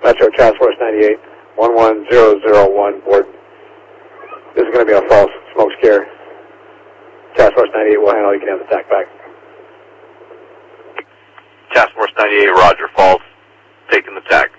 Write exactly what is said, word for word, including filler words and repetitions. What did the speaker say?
Metro Task Force ninety-eight, one one zero zero one, board. This is going to be a false smoke scare. Task Force ninety-eight will handle, you can have the T A C back. Task Force ninety-eight, roger, false. Taking the T A C.